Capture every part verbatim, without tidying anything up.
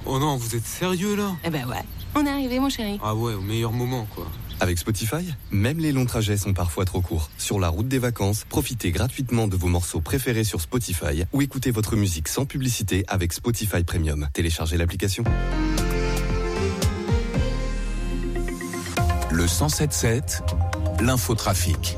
Oh non, vous êtes sérieux là? Eh ben ouais, on est arrivé mon chéri. Ah ouais, au meilleur moment quoi. Avec Spotify, même les longs trajets sont parfois trop courts. Sur la route des vacances, profitez gratuitement de vos morceaux préférés sur Spotify ou écoutez votre musique sans publicité avec Spotify Premium. Téléchargez l'application. Le cent sept sept, l'infotrafic.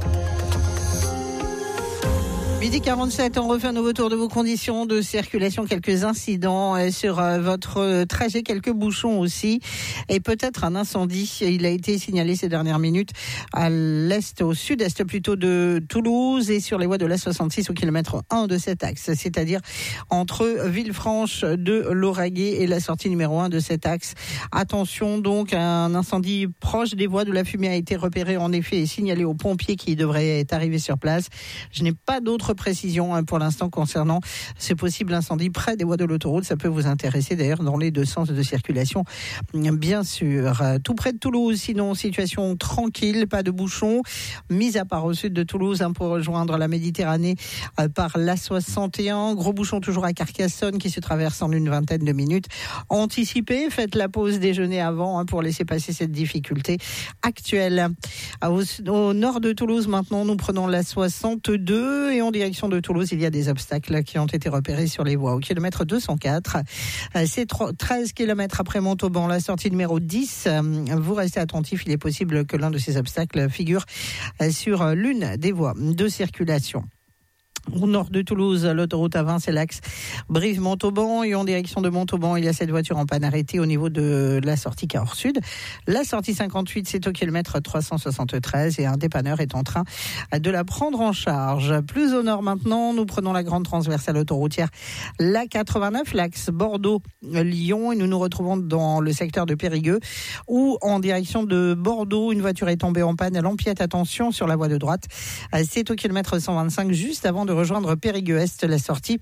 midi quarante-sept, on refait un nouveau tour de vos conditions de circulation, quelques incidents sur votre trajet, quelques bouchons aussi, et peut-être un incendie. Il a été signalé ces dernières minutes à l'est, au sud-est plutôt de Toulouse et sur les voies de l'A soixante-six au kilomètre un de cet axe, c'est-à-dire entre Villefranche de Lauragais et la sortie numéro un de cet axe. Attention donc, un incendie proche des voies, de la fumée a été repérée en effet et signalé aux pompiers qui devraient être arrivés sur place. Je n'ai pas d'autres précisions pour l'instant concernant ce possible incendie près des voies de l'autoroute. Ça peut vous intéresser d'ailleurs dans les deux sens de circulation, bien sûr. Tout près de Toulouse, sinon situation tranquille, pas de bouchons, mis à part au sud de Toulouse hein, pour rejoindre la Méditerranée euh, par l'A soixante et un. Gros bouchon toujours à Carcassonne qui se traverse en une vingtaine de minutes. Anticipez, faites la pause déjeuner avant hein, pour laisser passer cette difficulté actuelle. Au, au nord de Toulouse maintenant, nous prenons l'A soixante-deux et on direction de Toulouse, il y a des obstacles qui ont été repérés sur les voies. Au kilomètre deux cent quatre, c'est treize kilomètres après Montauban, la sortie numéro dix. Vous restez attentifs, il est possible que l'un de ces obstacles figure sur l'une des voies de circulation. Au nord de Toulouse, l'autoroute A vingt, c'est l'axe Brive-Montauban. Et en direction de Montauban, il y a cette voiture en panne arrêtée au niveau de la sortie Cahors Sud. La sortie cinquante-huit, c'est au kilomètre trois cent soixante-treize et un dépanneur est en train de la prendre en charge. Plus au nord maintenant, nous prenons la grande transversale autoroutière, la quatre-vingt-neuf, l'axe Bordeaux-Lyon. Et nous nous retrouvons dans le secteur de Périgueux où, en direction de Bordeaux, une voiture est tombée en panne. Elle empiète, attention, sur la voie de droite. C'est au kilomètre cent vingt-cinq, juste avant de rejoindre Périgueux-Est, la sortie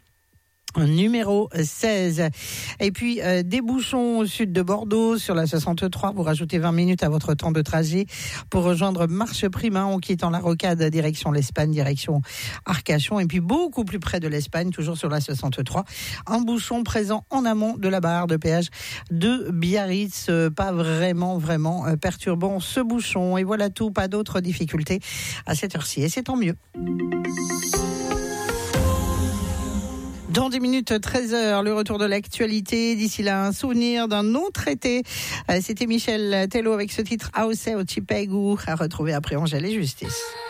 numéro seize. Et puis euh, des bouchons au sud de Bordeaux sur la soixante-trois, vous rajoutez vingt minutes à votre temps de trajet pour rejoindre Marcheprime en quittant la rocade direction l'Espagne, direction Arcachon. Et puis beaucoup plus près de l'Espagne, toujours sur la soixante-trois, un bouchon présent en amont de la barre de péage de Biarritz. Pas vraiment vraiment perturbant ce bouchon. Et voilà tout, pas d'autres difficultés à cette heure-ci et c'est tant mieux. Dans dix minutes, treize heures, le retour de l'actualité. D'ici là, un souvenir d'un autre été. C'était Michel Tello avec ce titre Aussé au Chipegou, à retrouver après Angèle et Justice.